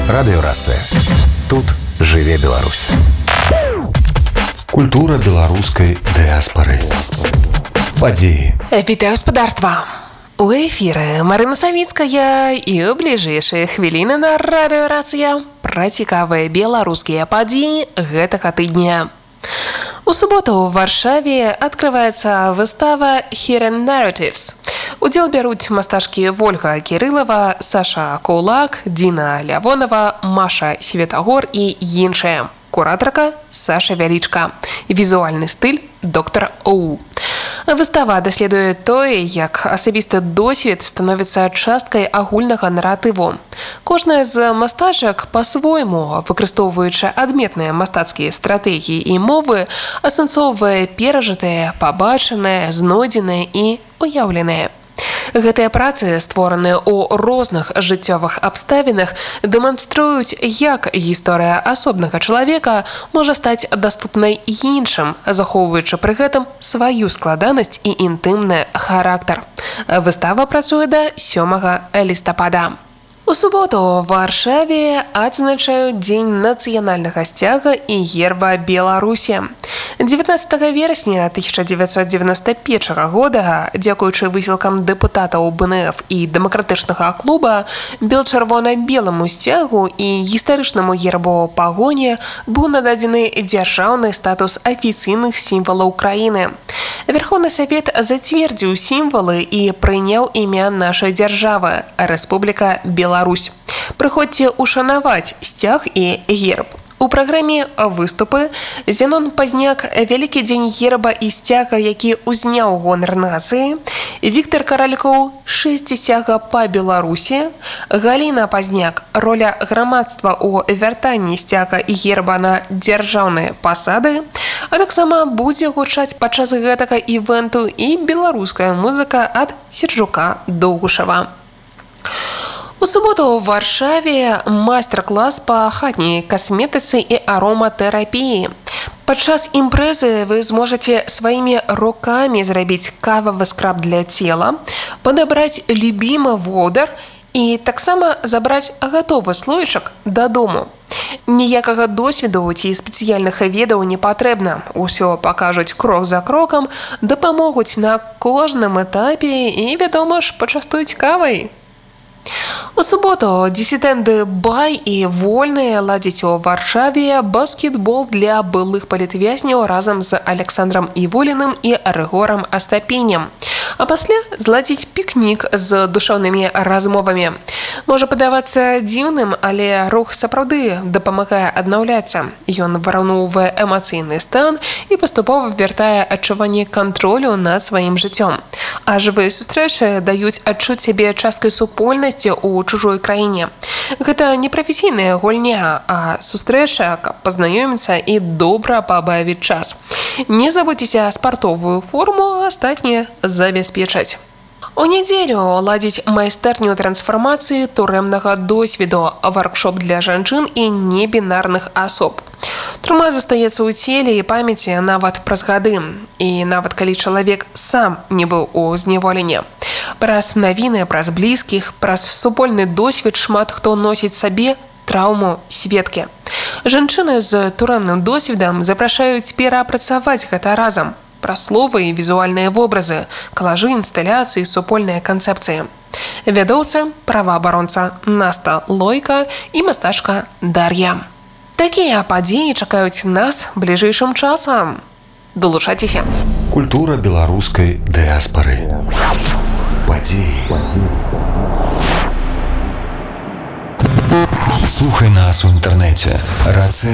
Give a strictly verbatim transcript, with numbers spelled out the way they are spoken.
Радыёрацыя. Тут жыве Беларусь. Культура беларускай дыаспары. Падзеі. Вітаю гаспадарства. У эфіры Марына Савіцкая і ў бліжэйшыя хвіліны на радыёрацыя пра цікавыя беларускія падзеі гэтага тыдня. У суботу ў Варшаве адкрываецца выстава Hidden Narratives. Удзел бяруць мастачкі Вольга Кірылава, Саша Кулак, Діна Лявонова, Маша Светагор і іншыя. Куратарка Саша Вялічка. Візуальны стыль доктар Оу. Выстава даследуе тое, як асабісты досвед становіцца часткай агульнага наратыву. Кожная з мастачак па-свойму, выкарыстоўваючы адметныя мастацкія стратэгіі і мовы, асэнсоўвае перажытае, пабачанае, знойдзенае і уяўленае. Гэтыя працы, створаныя ў розных жыццёвых абставінах, дэманструюць, як гісторыя асобнага чалавека можа стаць даступнай іншым, захоўваючы пры гэтым сваю складанасць і інтымны характар. Выстава працуе да сёмага лістапада. У суботу ў Варшаве адзначаюць Дзень нацыянальнага сцяга і герба Беларусі. дзевятнаццатага верасня тысяча дзевяцьсот дзевяноста першага года, дзякуючы высілкам дэпутатаў бэ эн эф і дэмакратычнага клуба, бел-чырвона-беламу сцягу і гістарычнаму гербу пагоне быў нададзены дзяржаўны статус афіцыйных сімвалаў краіны. Верховны Савет зацвердзіў сімвалы і прыняў імя нашай дзяржавы – Рэспубліка Беларусь. Прыходзьце ушанаваць сцяг і герб. У праграме выступы Зенон Пазняк, вялікі дзень герба і сцяга, які ўзняў гонар нацыі, Віктар Каралькоў, шэсць сцяга па Беларусі, Галіна Пазняк, роля грамадства ў вяртанні сцяга і герба на дзяржаўныя пасады, а таксама будзе гучаць падчас гэтага івенту і беларуская музыка ад Серджука Доўгушава. У суботу ў Варшаве майстар-клас па хатняй касметыцы і ароматэрапіі. Падчас імпрэзы вы зможаце сваімі рукамі зрабіць кававы скраб для цела, падабраць любімы водар і таксама забраць гатовы слоечак дадому. Ніякага досведу ці спецыяльных ведаў не патрэбна. Усё пакажуць крок за крокам, дапамогуць на кожным этапе і, вядома ж, пачастуюць кавай. У суботу дысідэнты Бай і Вольныя ладзяць у Варшаве баскетбол для былых палітвязняў разам з Александрам Іволіным і Рыгорам Астапенем. А пасля зладзіць пікнік з душоўнымі размовамі. Можа падавацца дзіўным, але рух сапраўды дапамагае аднаўляцца. Ён выраўноўвае эмацыйны стан і паступова вяртае адчуванне кантролю над сваім жыццём. А жывыя сустрэчы даюць адчуць сябе часткай супольнасці ў чужой краіне. Гэта не прафесійная гульня, а сустрэча, каб пазнаёміцца і добра пабавіць час. Не забудзьцеся спартовую форму, астатняе забяспечаць. У нядзелю ладзіць майстэрню трансфармацыі турэмнага досведу, воркшоп для жанчын і небінарных асоб. Трума застаецца ў целе і памяці нават праз гады, і нават калі чалавек сам не быў у зняволенні. Праз навіны, праз блізкіх, праз супольны досвед шмат хто носіць сабе траўму сведкі. Жанчыны з турэмным досведам запрашаюць пераапрацаваць гэта разам. Пра словы і візуальныя вобразы, калажы, інсталяцыі, супольныя канцэпцыі. Вядоўца, праваабаронца Наста Лойка і мастачка Дар'я. Такія падзеі чакаюць нас бліжэйшым часам. Далучайцеся. Культура беларускай дыаспары. Падзеі. Слухай нас у інтэрнэце. Рацыя.